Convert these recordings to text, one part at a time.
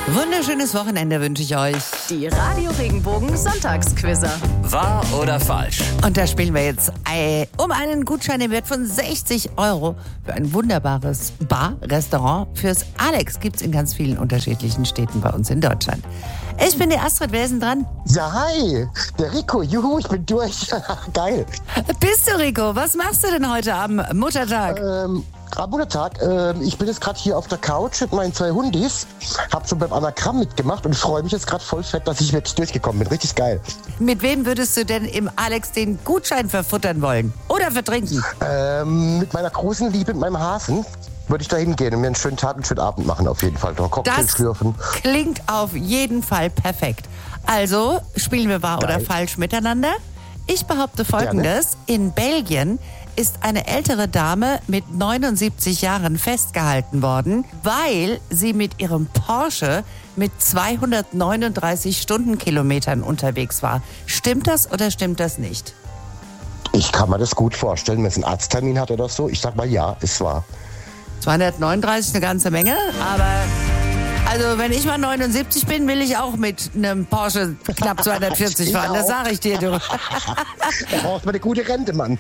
Wunderschönes Wochenende wünsche ich euch. Die Radio Regenbogen Sonntagsquizzer. Wahr oder falsch? Und da spielen wir jetzt um einen Gutschein im Wert von 60 € für ein wunderbares Bar-Restaurant fürs Alex. Gibt's in ganz vielen unterschiedlichen Städten bei uns in Deutschland. Ich bin die Astrid, wer ist denn dran? Ja, hi, der Rico, juhu, ich bin durch. Geil. Bist du, Rico? Was machst du denn heute am Muttertag? Am Muttertag, ich bin jetzt gerade hier auf der Couch mit meinen 2 Hundis, hab schon beim Anagramm mitgemacht und freue mich jetzt gerade voll fett, dass ich wirklich durchgekommen bin. Richtig geil. Mit wem würdest du denn im Alex den Gutschein verfuttern wollen? Oder vertrinken? Mit meiner großen Liebe, mit meinem Hasen, würde ich da hingehen und mir einen schönen Tag und einen schönen Abend machen auf jeden Fall. Da Cocktails schlürfen. Klingt auf jeden Fall perfekt. Also, spielen wir wahr oder falsch miteinander? Ich behaupte Folgendes. In Belgien ist eine ältere Dame mit 79 Jahren festgehalten worden, weil sie mit ihrem Porsche mit 239 Stundenkilometern unterwegs war. Stimmt das oder stimmt das nicht? Ich kann mir das gut vorstellen, wenn es einen Arzttermin hat oder so. Ich sag mal ja, ist wahr. 239 eine ganze Menge, aber also wenn ich mal 79 bin, will ich auch mit einem Porsche knapp 240 fahren, das sage ich dir, du. Da braucht man eine gute Rente, Mann.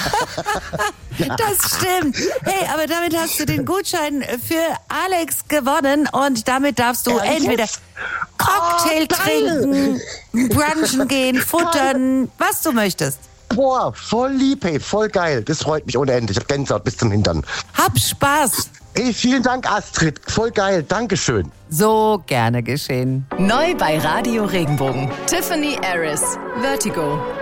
Das stimmt. Hey, aber damit hast du den Gutschein für Alex gewonnen und damit darfst du entweder Cocktail trinken, brunchen gehen, futtern, was du möchtest. Boah, voll lieb, hey, voll geil. Das freut mich ohne Ende. Ich hab Gänsehaut bis zum Hintern. Hab Spaß. Hey, vielen Dank, Astrid. Voll geil. Dankeschön. So gerne geschehen. Neu bei Radio Regenbogen. Tiffany Harris. Vertigo.